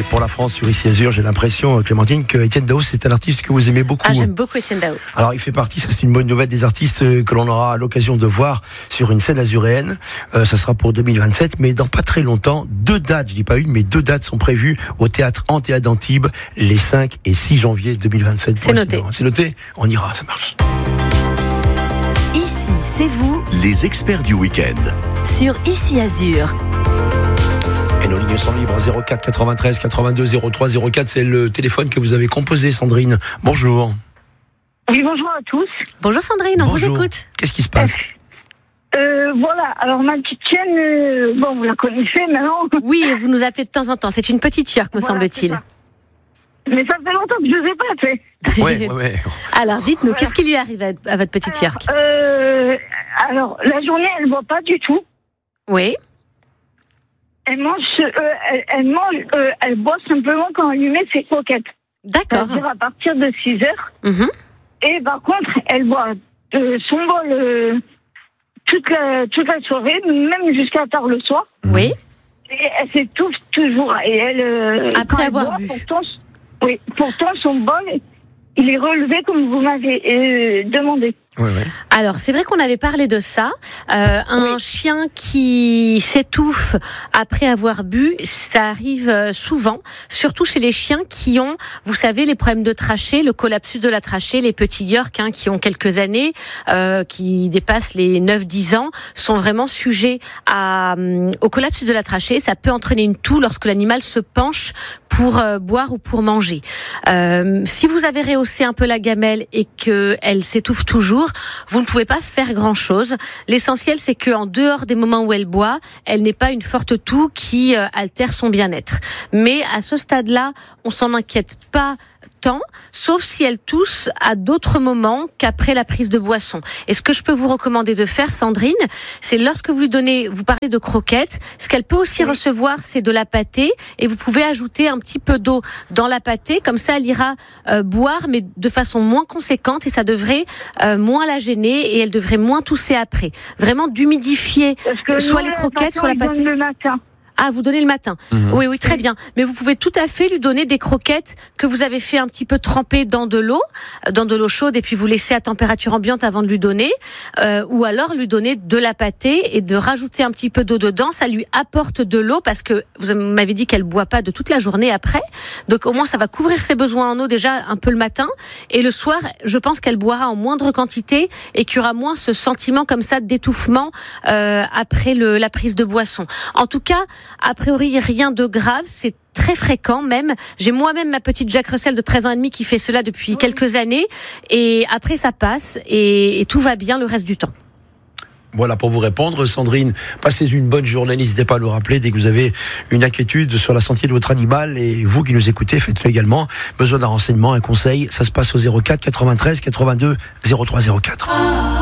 pour la France sur Ici Azur. J'ai l'impression, Clémentine, que Étienne Dao, c'est un artiste que vous aimez beaucoup. Ah, j'aime beaucoup Étienne Dao. Alors, il fait partie, ça c'est une bonne nouvelle, des artistes que l'on aura l'occasion de voir sur une scène azuréenne. Ça sera pour 2027, mais dans pas très longtemps. 2 dates, je dis pas une, mais 2 dates sont prévues au théâtre d'Antibes, les 5 et 6 janvier 2027. C'est noté. C'est noté. On ira, ça marche. Ici, c'est vous, les experts du week-end. sur Ici Azur. Et nos lignes sont libres, 04 93 82 03 04, c'est le téléphone que vous avez composé, Sandrine. Bonjour. Oui, bonjour à tous. Bonjour Sandrine, on vous écoute. Qu'est-ce qui se passe? Voilà, alors ma petite chienne, bon, vous la connaissez maintenant. Oui, vous nous appelez de temps en temps. C'est une petite York, me Voilà, semble-t-il. c'est ça. Mais ça fait longtemps que je ne sais pas, tu sais. Ouais. Alors, dites-nous, qu'est-ce qui lui arrive à votre petite York? Alors, la journée, elle ne boit pas du tout. Oui. Elle boit simplement quand elle lui met ses croquettes. D'accord. C'est-à-dire à partir de 6 heures. Mhm. Et par contre, elle boit son bol toute la soirée, même jusqu'à tard le soir. Oui. Et elle s'étouffe toujours. Et elle, Après quand elle avoir boit, bu. Pourtant, son bol, il est relevé comme vous m'avez demandé. Ouais. Alors, c'est vrai qu'on avait parlé de ça. Un chien qui s'étouffe après avoir bu, ça arrive souvent, surtout chez les chiens qui ont, vous savez, les problèmes de trachée, le collapsus de la trachée, les petits York qui ont quelques années, qui dépassent les 9-10 ans, sont vraiment sujets au collapsus de la trachée. Ça peut entraîner une toux lorsque l'animal se penche pour boire ou pour manger. Si vous avez rehaussé un peu la gamelle et qu'elle s'étouffe toujours, vous ne pouvez pas faire grand-chose. L'essentiel, c'est qu'en dehors des moments où elle boit, elle n'ait pas une forte toux qui altère son bien-être. Mais à ce stade-là, on s'en inquiète pas tant, sauf si elle tousse à d'autres moments qu'après la prise de boisson. Et ce que je peux vous recommander de faire, Sandrine, c'est lorsque vous lui donnez, vous parlez de croquettes, ce qu'elle peut aussi recevoir, c'est de la pâtée, et vous pouvez ajouter un petit peu d'eau dans la pâtée, comme ça elle ira boire, mais de façon moins conséquente, et ça devrait moins la gêner, et elle devrait moins tousser après. Vraiment d'humidifier soit les croquettes, soit la pâtée. Le matin. Ah, vous donnez le matin. Oui, très bien. Mais vous pouvez tout à fait lui donner des croquettes que vous avez fait un petit peu tremper dans de l'eau chaude, et puis vous laissez à température ambiante avant de lui donner, ou alors lui donner de la pâtée et de rajouter un petit peu d'eau dedans. Ça lui apporte de l'eau parce que vous m'avez dit qu'elle boit pas de toute la journée après. Donc au moins ça va couvrir ses besoins en eau déjà un peu le matin, et le soir, je pense qu'elle boira en moindre quantité et qu'il y aura moins ce sentiment comme ça d'étouffement après la prise de boisson. En tout cas, a priori, rien de grave, c'est très fréquent même. J'ai moi-même ma petite Jack Russell de 13 ans et demi qui fait cela depuis quelques années, et après ça passe et tout va bien le reste du temps. Voilà pour vous répondre, Sandrine. Passez une bonne journée. N'hésitez pas à nous rappeler dès que vous avez une inquiétude sur la santé de votre animal. Et vous qui nous écoutez, faites-le également. Besoin d'un renseignement, un conseil, ça se passe au 04 93 82 03 04.